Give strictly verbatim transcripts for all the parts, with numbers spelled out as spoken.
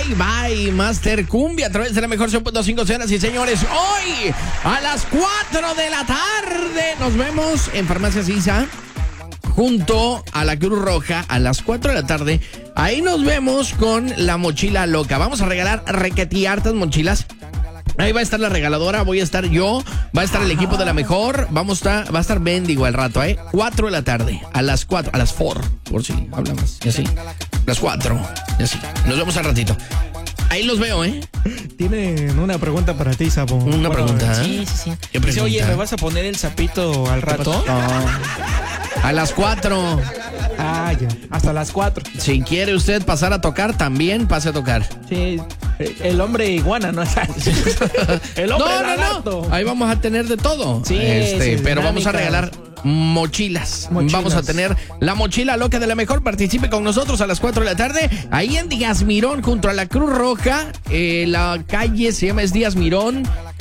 Bye Bye Master Cumbia a través de la mejor cien punto cinco, señoras y señores. Hoy a las cuatro de la tarde nos vemos en Farmacias Isa junto a la Cruz Roja a las cuatro de la tarde. Ahí nos vemos con la mochila loca. Vamos a regalar requetiartas mochilas. Ahí va a estar la regaladora, voy a estar yo, va a estar el equipo de la mejor, vamos a estar, va a estar Bendigo al rato, ¿eh? cuatro de la tarde, a las cuatro, a las cuatro, por si hablamos, y así, las cuatro, y así. Nos vemos al ratito. Ahí los veo, ¿eh? Tienen una pregunta para ti, Sapo. Una bueno, pregunta. Sí, sí, sí. ¿Qué Dice, pregunta? oye, ¿me vas a poner el sapito al rato? No. A las cuatro. Ah, ya. Hasta las cuatro. Si quiere usted pasar a tocar, también pase a tocar. Sí, el hombre iguana, ¿no? El hombre No, no, lagarto. no. Ahí vamos a tener de todo. Sí, este, sí, pero vamos a dinámica. regalar mochilas. Mochilas. Vamos a tener la mochila loca de la mejor. Participe con nosotros a las cuatro de la tarde. Ahí en Díaz Mirón, junto a la Cruz Roja. Eh, la calle se llama es Díaz Mirón.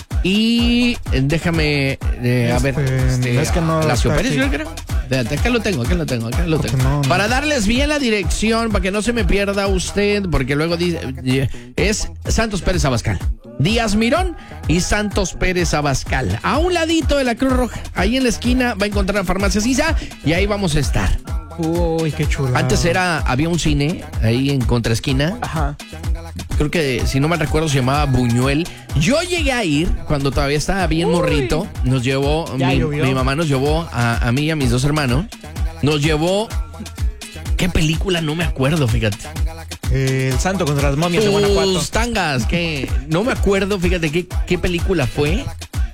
Y eh, déjame, eh, a Este, ver, este, es que no Lacio está Pérez, aquí. yo creo. Espérate, acá lo tengo, acá lo tengo, acá lo Porque tengo. no, no. Para darles bien la dirección, para que no se me pierda usted, porque luego dice, eh, es Santos Pérez Abascal. Díaz Mirón y Santos Pérez Abascal. A un ladito de la Cruz Roja. Ahí en la esquina va a encontrar la Farmacia Sisa y ahí vamos a estar. Uy, qué chulo. Antes era, había un cine ahí en contraesquina. Ajá. Creo que, si no mal recuerdo, se llamaba Buñuel. Yo llegué a ir cuando todavía estaba bien Uy. morrito. Nos llevó, Ya mi, llovió. mi mamá nos llevó a, a mí y a mis dos hermanos. Nos llevó, ¿qué película? No me acuerdo, fíjate. Eh, el santo contra las momias de Guanajuato. Tus tangas, que no me acuerdo, fíjate qué, qué película fue.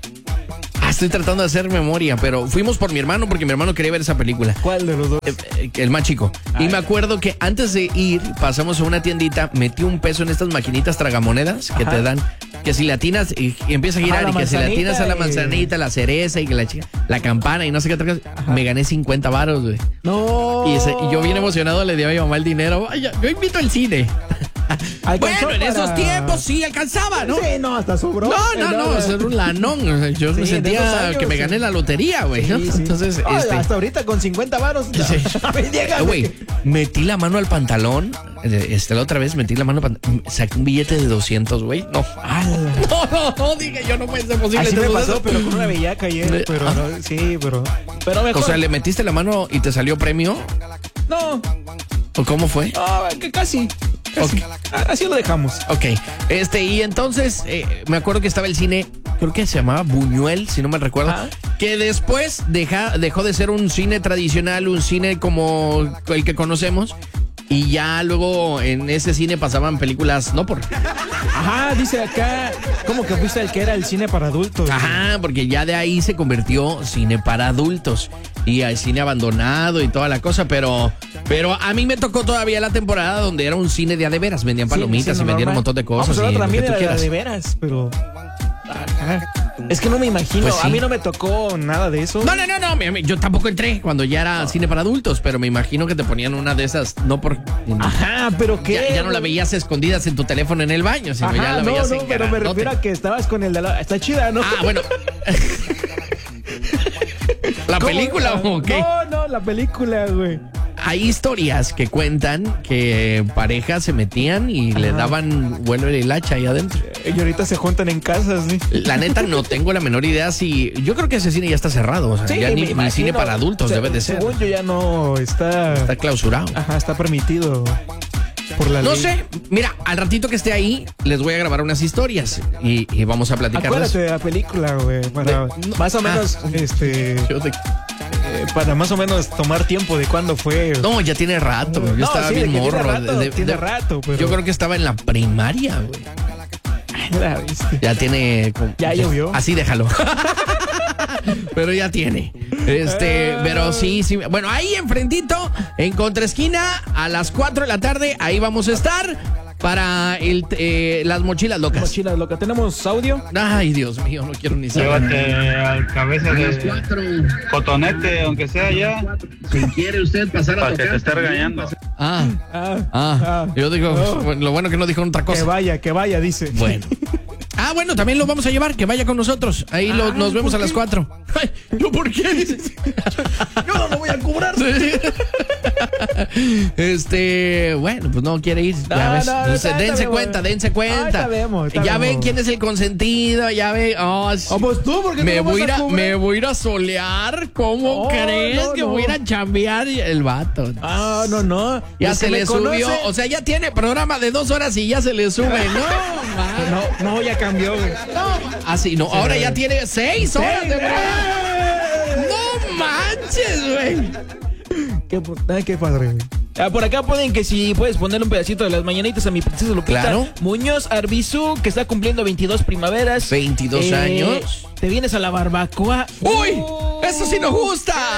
Ah, estoy tratando de hacer memoria, pero fuimos por mi hermano porque mi hermano quería ver esa película. ¿Cuál de los dos? Eh, eh, El más chico. Y me acuerdo que antes de ir, pasamos a una tiendita, metí un peso en estas maquinitas tragamonedas que Ajá. te dan, que si latinas y, y empieza a girar Ajá, y la que si latinas a la manzanita y- manzanita, la cereza y que la chica, la campana y no sé qué otra cosa, me gané cincuenta varos, güey. No. Y, ese- y yo bien emocionado le di a mi mamá el dinero. Vaya, yo invito al cine. ¿Alcanzó Bueno, en para- esos tiempos sí alcanzaba, ¿no? Sí, no, hasta sobró. No, no, no, eso era un lanón. O sea, yo Sí, me de esos sentía años, que me sí. gané la lotería, güey. ¿no? Sí, sí. Entonces, Ay, este. hasta ahorita con cincuenta varos. Sí. Llega, Güey, metí la mano al pantalón. eh, Este, la otra vez metí la mano al pantalón. Saqué un billete de doscientos, güey. No. No, no, no, dije yo, no puede ser posible. Así me Entonces, pasó, pero con una bellaca ayer. Eh, Pero ah. no, sí, pero. Pero mejor. O sea, ¿le metiste la mano y te salió premio? no, ¿O cómo fue? ah, que casi. casi. Ok. Ah, Así lo dejamos. Ok, este, y entonces eh, me acuerdo que estaba el cine, creo que se llamaba Buñuel, si no me recuerdo, Ah. que después deja, dejó de ser un cine tradicional, un cine como el que conocemos, y ya luego en ese cine pasaban películas, no por... Ajá, dice acá. ¿Cómo que fuiste el que era el cine para adultos? Ajá, porque ya de ahí se convirtió cine para adultos y al cine abandonado y toda la cosa, pero pero a mí me tocó todavía la temporada donde era un cine de a de veras, vendían Sí, palomitas sí, y no, vendían un normal. montón de cosas. Vamos a y hablar lo también que tú de la quieras. de veras, pero. Ajá. Es que no me imagino. Pues sí. A mí no me tocó nada de eso. No, no, no, no, mi- mi- yo tampoco entré cuando ya era cine para adultos, pero me imagino que te ponían una de esas, no por... Ajá, pero qué. Ya, ya no la veías escondidas en tu teléfono en el baño, sino Ajá, ya la no, veías no, en pero me grandote. refiero a que estabas con el de la. Está chida, ¿no? Ah, bueno. ¿La ¿Cómo? película o qué? No, no, la película, güey. Hay historias que cuentan que parejas se metían y le Ajá. daban vuelo y hacha ahí adentro. Y ahorita se juntan en casas, ¿sí? La neta no tengo la menor idea si... Yo creo que ese cine ya está cerrado, o sea, ya me ni, ni imagino. cine para adultos Se- debe de ser. Según yo ya no está. Está clausurado. Ajá, está permitido por la No ley. sé, mira, al ratito que esté ahí, les voy a grabar unas historias y, y vamos a platicarlas. Acuérdate de la película, güey. Para De- no, más o ah. menos, este. Yo de- eh, para más o menos tomar tiempo de cuándo fue. No, ya tiene rato, güey. Yo No, estaba sí, de bien que tiene morro. rato, tiene rato, pero- Yo creo que estaba en la primaria, güey. La viste. Ya tiene... como- Ya llovió. Así déjalo. Pero ya tiene. Este, pero sí, sí. Bueno, ahí enfrentito, en contraesquina, a las cuatro de la tarde, ahí vamos a estar para el, eh, las mochilas locas. Mochila loca. ¿Tenemos audio? Ay, Dios mío, no quiero ni saber. Llévate al cabeza de cotonete, aunque sea ya, Si quiere usted pasar para que te esté regañando. Ah, Ah, ah. ah. Yo digo, No. bueno, lo bueno que no dijo otra Que cosa. vaya, que vaya, dice. Bueno. Ah, bueno, también lo vamos a llevar, que vaya con nosotros. Ahí lo- Ah, nos vemos ¿por a las qué? cuatro. Ay, ¿yo por qué? Yo no lo voy a cobrar. Sí. Este, bueno, pues no quiere ir. No, Ya ves. no, no, Pues, está- dense está cuenta, bien. dense cuenta. Ah, está bien, está ya bien. ven quién es el consentido, ya ven. Oh, sí. Oh, pues tú, ¿por qué me no voy, vas a, a cubrir? me voy a ir a solear. ¿Cómo Oh, crees no, que no. voy a ir a chambear el vato? Ah, no, no. Ya Los se que le me subió, conocen- o sea, ya tiene programa de dos horas y ya se le sube. No, man. No, no, ya cambió, güey. Así, no, ahora ya tiene seis horas de programa. ¡Eh! No manches, güey. Qué, pu- ay, qué padre, güey. Ah, por acá pueden que si puedes ponerle un pedacito de las mañanitas a mi princesa Lupita. Claro. Muñoz Arbizu, que está cumpliendo veintidós primaveras. veintidós Eh, años. Te vienes a la barbacoa. ¡Uy! ¡Eso sí nos gusta!